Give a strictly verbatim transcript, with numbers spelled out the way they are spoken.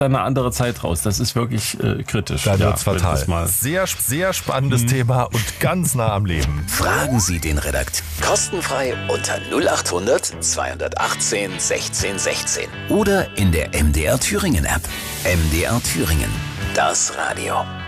eine andere Zeit raus. Das ist wirklich äh, kritisch. Da ja, wird's fatal. das mal. Sehr, sehr spannendes mhm. Thema und ganz nah am Leben. Fragen Sie den Redakteur kostenfrei unter null acht hundert zweihundertachtzehn sechzehn sechzehn oder in der M D R Thüringen App. M D R Thüringen, das Radio.